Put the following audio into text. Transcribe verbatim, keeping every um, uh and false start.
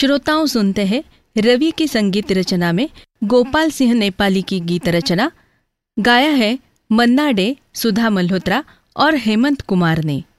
श्रोताओं सुनते हैं रवि की संगीत रचना में गोपाल सिंह नेपाली की गीत रचना। गाया है मन्ना डे, सुधा मल्होत्रा और हेमंत कुमार ने।